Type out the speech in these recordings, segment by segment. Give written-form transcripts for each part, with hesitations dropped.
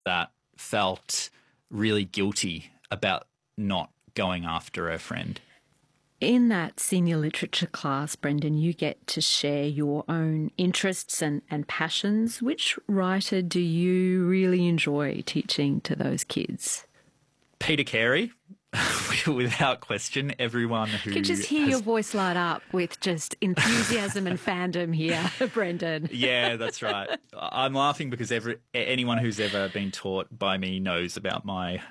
that felt really guilty about not going after her friend. In that senior literature class, Brendan, you get to share your own interests and passions. Which writer do you really enjoy teaching to those kids? Peter Carey, without question. Everyone who I can just hear your voice light up with just enthusiasm and fandom here, Brendan. Yeah, that's right. I'm laughing because anyone who's ever been taught by me knows about my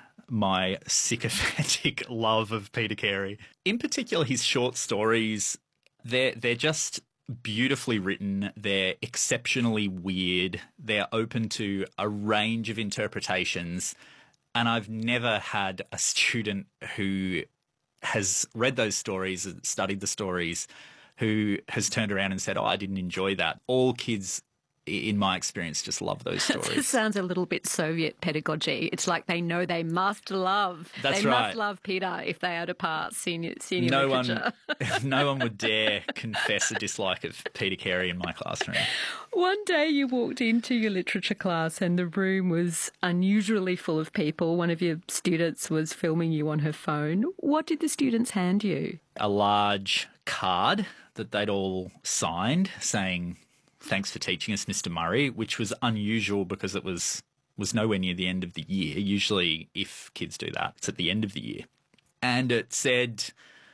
sycophantic love of Peter Carey. In particular, his short stories, they're just beautifully written. They're exceptionally weird. They're open to a range of interpretations. And I've never had a student who has read those stories, studied the stories, who has turned around and said, "Oh, I didn't enjoy that." All kids, in my experience, just love those stories. It sounds a little bit Soviet pedagogy. It's like they know they must love. That's they right. must love Peter if they are to pass senior no literature. No one would dare confess a dislike of Peter Carey in my classroom. One day you walked into your literature class and the room was unusually full of people. One of your students was filming you on her phone. What did the students hand you? A large card that they'd all signed saying, "Thanks for teaching us, Mr. Murray," which was unusual because it was nowhere near the end of the year. Usually, if kids do that, it's at the end of the year. And it said,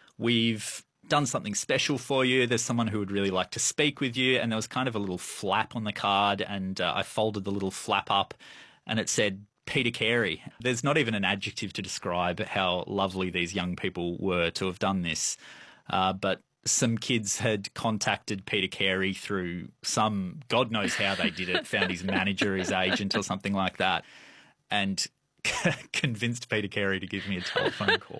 "We've done something special for you. There's someone who would really like to speak with you." And there was kind of a little flap on the card, and I folded the little flap up, and it said, "Peter Carey." There's not even an adjective to describe how lovely these young people were to have done this. But some kids had contacted Peter Carey through some, God knows how they did it, found his manager, his agent or something like that, and convinced Peter Carey to give me a telephone call.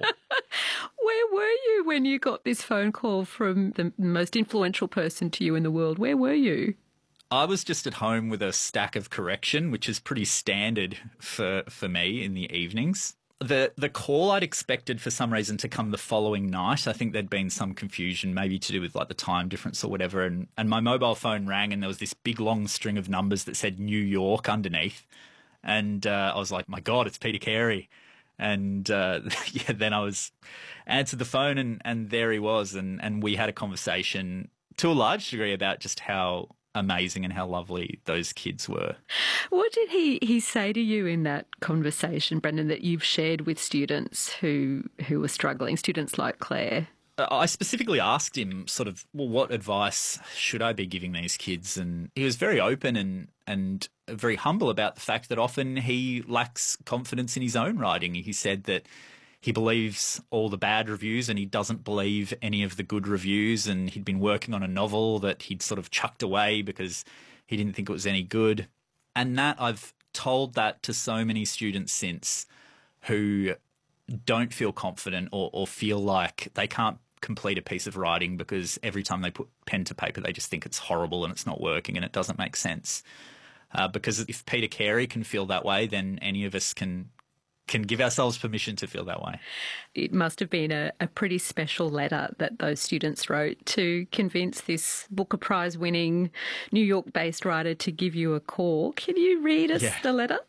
Where were you when you got this phone call from the most influential person to you in the world? Where were you? I was just at home with a stack of correction, which is pretty standard for me in the evenings. The call I'd expected for some reason to come the following night. I think there'd been some confusion, maybe to do with like the time difference or whatever. And my mobile phone rang and there was this big long string of numbers that said New York underneath. And I was like, my God, it's Peter Carey. And then I answered the phone and there he was. And we had a conversation to a large degree about just how amazing and how lovely those kids were. What did he say to you in that conversation, Brendan, that you've shared with students who were struggling, students like Claire? I specifically asked him sort of, well, what advice should I be giving these kids? And he was very open and very humble about the fact that often he lacks confidence in his own writing. He said that he believes all the bad reviews and he doesn't believe any of the good reviews, and he'd been working on a novel that he'd sort of chucked away because he didn't think it was any good. And that I've told that to so many students since who don't feel confident or feel like they can't complete a piece of writing because every time they put pen to paper they just think it's horrible and it's not working and it doesn't make sense. Because if Peter Carey can feel that way, then any of us can give ourselves permission to feel that way. It must have been a pretty special letter that those students wrote to convince this Booker Prize-winning New York-based writer to give you a call. Can you read us the letter?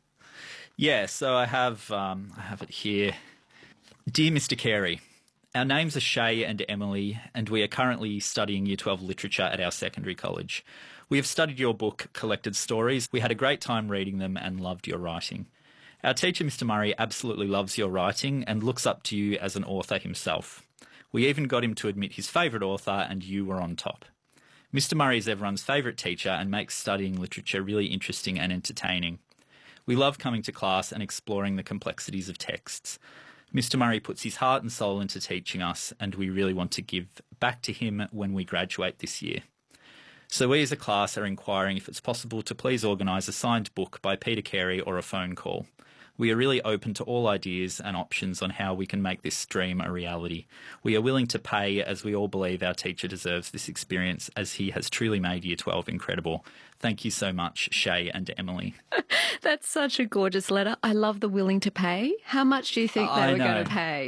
Yeah, so I have it here. Dear Mr. Carey, our names are Shay and Emily, and we are currently studying Year 12 literature at our secondary college. We have studied your book, Collected Stories. We had a great time reading them and loved your writing. Our teacher, Mr. Murray, absolutely loves your writing and looks up to you as an author himself. We even got him to admit his favourite author, and you were on top. Mr. Murray is everyone's favourite teacher and makes studying literature really interesting and entertaining. We love coming to class and exploring the complexities of texts. Mr. Murray puts his heart and soul into teaching us, and we really want to give back to him when we graduate this year. So we as a class are inquiring if it's possible to please organise a signed book by Peter Carey or a phone call. We are really open to all ideas and options on how we can make this dream a reality. We are willing to pay, as we all believe our teacher deserves this experience, as he has truly made Year 12 incredible. Thank you so much, Shay and Emily. That's such a gorgeous letter. I love the willing to pay. How much do you think they were going to pay?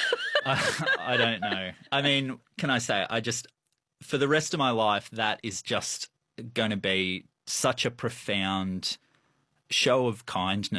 I don't know. I mean, can I say, for the rest of my life, that is just going to be such a profound show of kindness